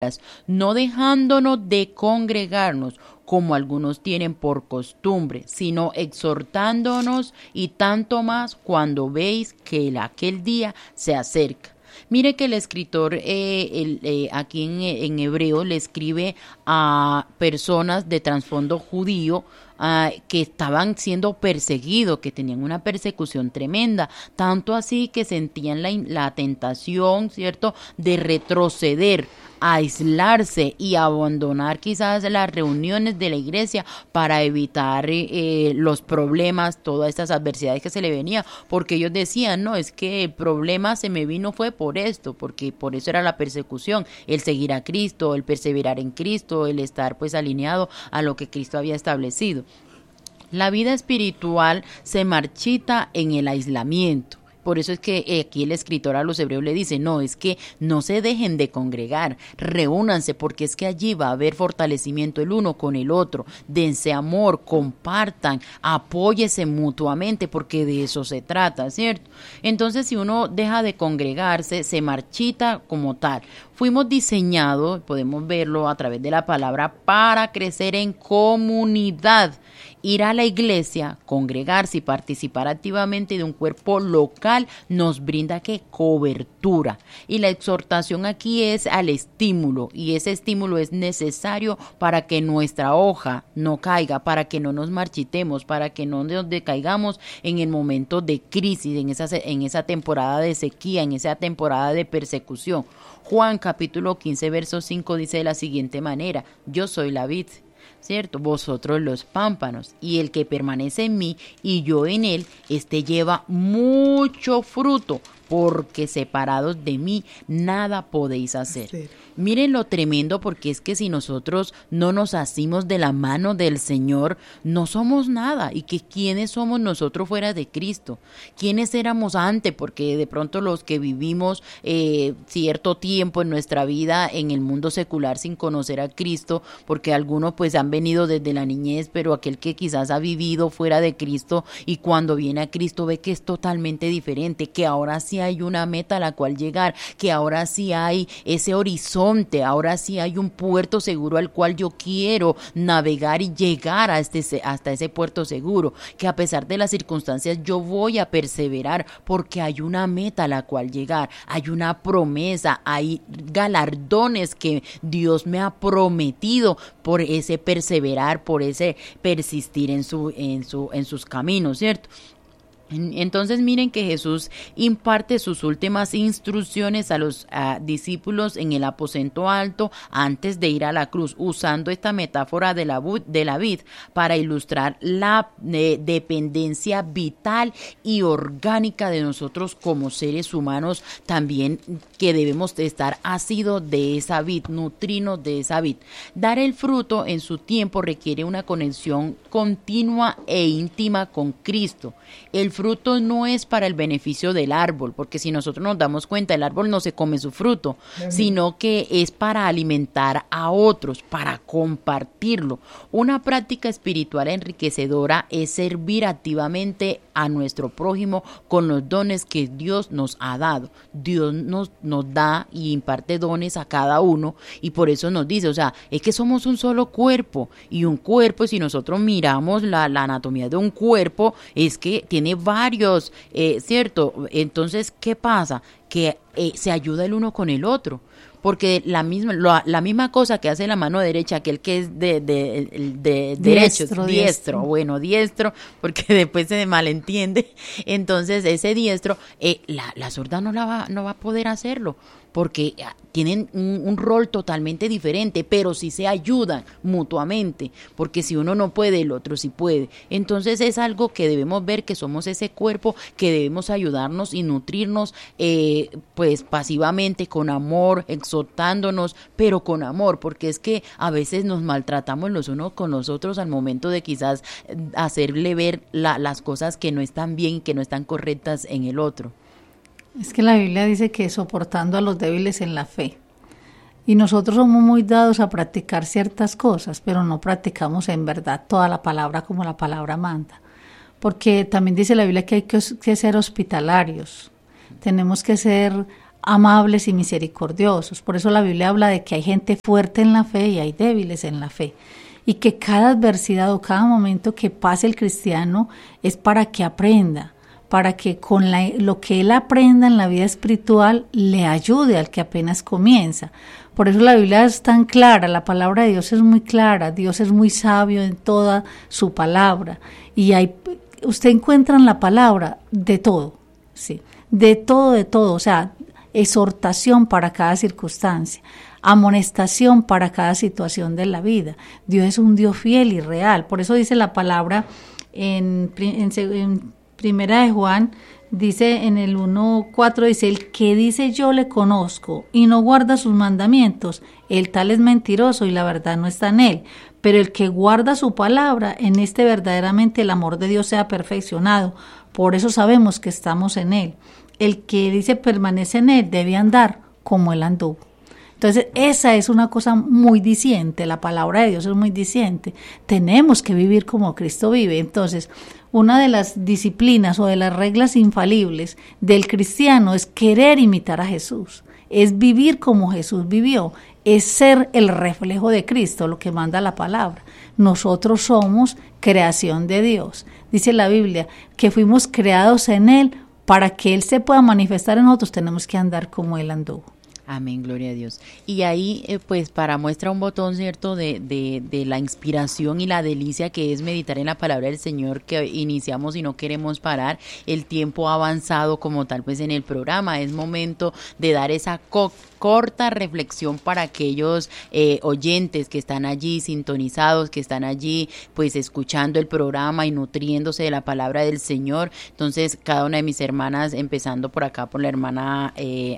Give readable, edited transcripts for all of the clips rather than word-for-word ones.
no dejándonos de congregarnos, como algunos tienen por costumbre, sino exhortándonos y tanto más cuando veis que aquel día se acerca. Mire que el escritor aquí en hebreo le escribe a personas de trasfondo judío que estaban siendo perseguidos, que tenían una persecución tremenda, tanto así que sentían la tentación, ¿cierto?, de retroceder, aislarse y abandonar quizás las reuniones de la iglesia para evitar los problemas, todas estas adversidades que se le venía, porque ellos decían, no, es que el problema se me vino fue por esto, porque por eso era la persecución, el seguir a Cristo, el perseverar en Cristo, el estar pues alineado a lo que Cristo había establecido. La vida espiritual se marchita en el aislamiento. Por eso es que aquí el escritor a los hebreos le dice, no, es que no se dejen de congregar, reúnanse, porque es que allí va a haber fortalecimiento el uno con el otro, dense amor, compartan, apóyese mutuamente, porque de eso se trata, ¿cierto? Entonces, si uno deja de congregarse, se marchita como tal. Fuimos diseñados, podemos verlo a través de la palabra, para crecer en comunidad. Ir a la iglesia, congregarse y participar activamente de un cuerpo local nos brinda ¿qué? Cobertura. Y la exhortación aquí es al estímulo, y ese estímulo es necesario para que nuestra hoja no caiga, para que no nos marchitemos, para que no nos decaigamos en el momento de crisis, en esa temporada de sequía, en esa temporada de persecución. Juan capítulo 15 verso 5 dice de la siguiente manera, yo soy la vid, ¿cierto? Vosotros los pámpanos, y el que permanece en mí y yo en él, este lleva mucho fruto, porque separados de mí nada podéis hacer. Sí. Miren lo tremendo, porque es que si nosotros no nos asimos de la mano del Señor, no somos nada. Y que ¿quiénes somos nosotros fuera de Cristo? ¿Quiénes éramos antes? Porque de pronto los que vivimos cierto tiempo en nuestra vida en el mundo secular sin conocer a Cristo, porque algunos pues han venido desde la niñez, pero aquel que quizás ha vivido fuera de Cristo y cuando viene a Cristo ve que es totalmente diferente, que ahora sí hay una meta a la cual llegar, que ahora sí hay ese horizonte, ahora sí hay un puerto seguro al cual yo quiero navegar y llegar hasta ese puerto seguro, que a pesar de las circunstancias yo voy a perseverar porque hay una meta a la cual llegar, hay una promesa, hay galardones que Dios me ha prometido por ese perseverar, por ese persistir en sus caminos, ¿cierto? Entonces miren que Jesús imparte sus últimas instrucciones a los discípulos en el aposento alto antes de ir a la cruz, usando esta metáfora de la vid para ilustrar la dependencia vital y orgánica de nosotros como seres humanos, también que debemos de estar asidos de esa vid, nutrirnos de esa vid. Dar el fruto en su tiempo requiere una conexión continua e íntima con Cristo. El fruto no es para el beneficio del árbol, porque si nosotros nos damos cuenta, el árbol no se come su fruto, sino que es para alimentar a otros, para compartirlo. Una práctica espiritual enriquecedora es servir activamente a nuestro prójimo con los dones que Dios nos ha dado. Dios nos da y imparte dones a cada uno, y por eso nos dice, o sea, es que somos un solo cuerpo, y un cuerpo, si nosotros miramos la anatomía de un cuerpo, es que tiene varios, ¿cierto? Entonces, ¿qué pasa? Que se ayuda el uno con el otro. Porque la misma cosa que hace la mano derecha, aquel que es de diestro, porque después se malentiende. Entonces, ese diestro, la zurda no va a poder hacerlo, porque tienen un rol totalmente diferente, pero sí se ayudan mutuamente, porque si uno no puede, el otro sí puede. Entonces es algo que debemos ver, que somos ese cuerpo, que debemos ayudarnos y nutrirnos pues pasivamente, con amor, exhortándonos, pero con amor, porque es que a veces nos maltratamos los unos con los otros al momento de quizás hacerle ver las cosas que no están bien y que no están correctas en el otro. Es que la Biblia dice que soportando a los débiles en la fe. Y nosotros somos muy dados a practicar ciertas cosas, pero no practicamos en verdad toda la palabra como la palabra manda. Porque también dice la Biblia que hay que ser hospitalarios. Tenemos que ser amables y misericordiosos. Por eso la Biblia habla de que hay gente fuerte en la fe y hay débiles en la fe. Y que cada adversidad o cada momento que pase el cristiano es para que aprenda, para que con lo que él aprenda en la vida espiritual le ayude al que apenas comienza. Por eso la Biblia es tan clara, la palabra de Dios es muy clara, Dios es muy sabio en toda su palabra. Y usted encuentra en la palabra de todo, ¿sí? De todo, o sea, exhortación para cada circunstancia, amonestación para cada situación de la vida. Dios es un Dios fiel y real. Por eso dice la palabra en Primera de Juan, dice en el 1:4, dice: el que dice yo le conozco y no guarda sus mandamientos, el tal es mentiroso y la verdad no está en él. Pero el que guarda su palabra, en este verdaderamente el amor de Dios sea perfeccionado. Por eso sabemos que estamos en él. El que dice permanece en él debe andar como él anduvo. Entonces, esa es una cosa muy diciente, la palabra de Dios es muy diciente. Tenemos que vivir como Cristo vive. Entonces, una de las disciplinas o de las reglas infalibles del cristiano es querer imitar a Jesús, es vivir como Jesús vivió, es ser el reflejo de Cristo, lo que manda la palabra. Nosotros somos creación de Dios. Dice la Biblia que fuimos creados en Él. Para que Él se pueda manifestar en nosotros, tenemos que andar como Él anduvo. Amén, gloria a Dios. Y ahí, pues, para muestra un botón, ¿cierto?, de la inspiración y la delicia que es meditar en la palabra del Señor, que iniciamos y no queremos parar. El tiempo ha avanzado como tal, pues, en el programa. Es momento de dar esa corta reflexión para aquellos oyentes que están allí sintonizados, que están allí, pues, escuchando el programa y nutriéndose de la palabra del Señor. Entonces, cada una de mis hermanas, empezando por acá por la hermana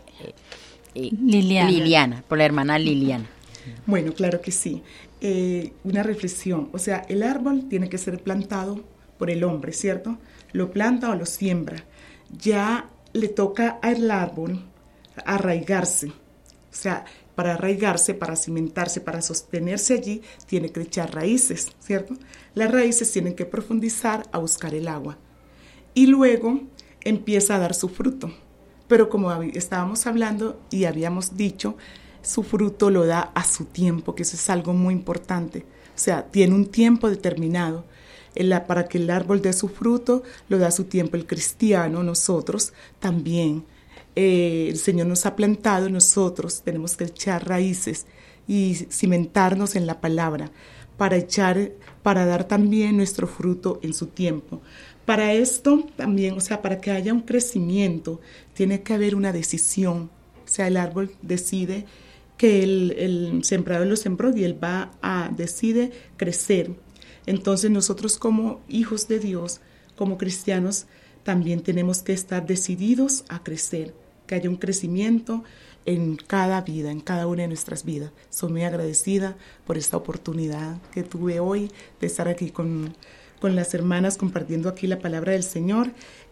Liliana, por la hermana Liliana. Bueno, claro que sí. Una reflexión, o sea, el árbol tiene que ser plantado por el hombre, ¿cierto? Lo planta o lo siembra. Ya le toca al árbol arraigarse. O sea, para arraigarse, para cimentarse, para sostenerse allí, tiene que echar raíces, ¿cierto? Las raíces tienen que profundizar a buscar el agua. Y luego empieza a dar su fruto. Pero como estábamos hablando y habíamos dicho, su fruto lo da a su tiempo, que eso es algo muy importante. O sea, tiene un tiempo determinado. Para que el árbol dé su fruto, lo da a su tiempo. El cristiano, nosotros también. El Señor nos ha plantado, nosotros tenemos que echar raíces y cimentarnos en la palabra para dar también nuestro fruto en su tiempo. Para esto también, o sea, para que haya un crecimiento, tiene que haber una decisión. O sea, el árbol decide que el sembrador lo sembró y él decide crecer. Entonces nosotros como hijos de Dios, como cristianos, también tenemos que estar decididos a crecer, que haya un crecimiento en cada vida, en cada una de nuestras vidas. Soy muy agradecida por esta oportunidad que tuve hoy de estar aquí con las hermanas compartiendo aquí la palabra del Señor.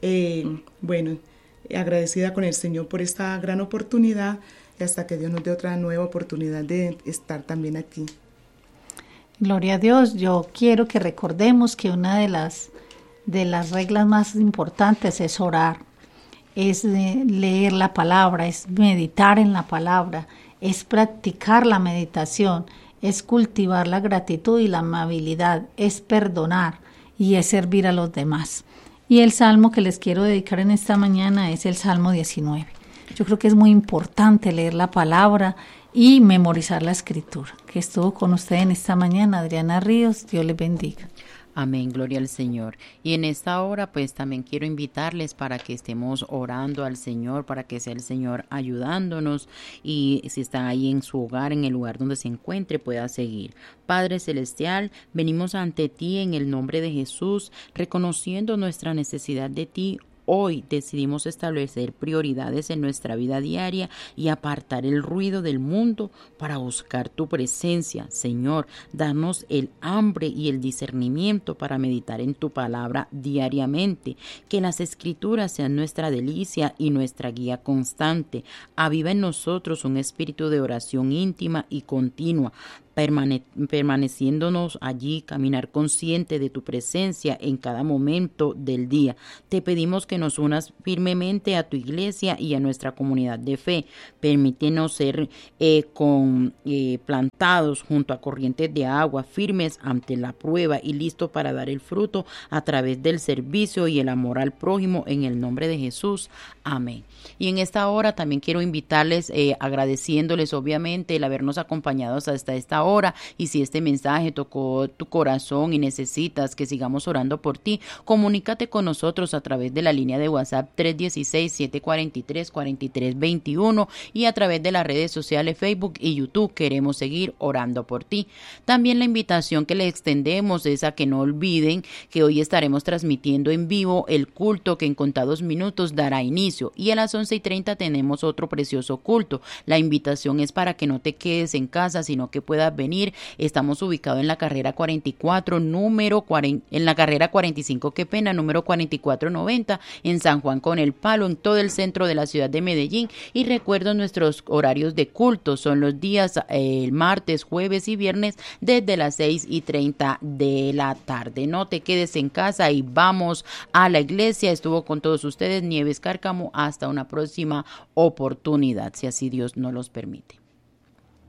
Agradecida con el Señor por esta gran oportunidad y hasta que Dios nos dé otra nueva oportunidad de estar también aquí. Gloria a Dios. Yo quiero que recordemos que una de las reglas más importantes es orar, es leer la palabra, es meditar en la palabra, es practicar la meditación, es cultivar la gratitud y la amabilidad, es perdonar y es servir a los demás. Y el salmo que les quiero dedicar en esta mañana es el Salmo 19. Yo creo que es muy importante leer la palabra y memorizar la escritura. Que estuvo con usted en esta mañana, Adriana Ríos. Dios les bendiga. Amén, gloria al Señor. Y en esta hora pues también quiero invitarles para que estemos orando al Señor, para que sea el Señor ayudándonos, y si está ahí en su hogar, en el lugar donde se encuentre, pueda seguir. Padre Celestial, venimos ante ti en el nombre de Jesús, reconociendo nuestra necesidad de ti. Hoy decidimos establecer prioridades en nuestra vida diaria y apartar el ruido del mundo para buscar tu presencia. Señor, danos el hambre y el discernimiento para meditar en tu palabra diariamente. Que las escrituras sean nuestra delicia y nuestra guía constante. Aviva en nosotros un espíritu de oración íntima y continua permaneciéndonos allí, caminar consciente de tu presencia en cada momento del día. Te pedimos que nos unas firmemente a tu iglesia y a nuestra comunidad de fe. Permítenos ser plantados junto a corrientes de agua, firmes ante la prueba y listos para dar el fruto a través del servicio y el amor al prójimo, en el nombre de Jesús. Amén. Y en esta hora también quiero invitarles, agradeciéndoles obviamente el habernos acompañado hasta esta hora, y si este mensaje tocó tu corazón y necesitas que sigamos orando por ti, comunícate con nosotros a través de la línea de WhatsApp 316-743-4321 y a través de las redes sociales Facebook y YouTube. Queremos seguir orando por ti. También la invitación que le extendemos es a que no olviden que hoy estaremos transmitiendo en vivo el culto que en contados minutos dará inicio, y a las 11:30 tenemos otro precioso culto. La invitación es para que no te quedes en casa, sino que puedas venir. Estamos ubicados en la carrera 44, en la carrera 45, número 4490, en San Juan con el Palo, en todo el centro de la ciudad de Medellín. Y recuerdo nuestros horarios de culto, son los días martes, jueves y viernes desde las 6:30 de la tarde. No te quedes en casa y vamos a la iglesia. Estuvo con todos ustedes Nieves Cárcamo. Hasta una próxima oportunidad, si así Dios nos los permite.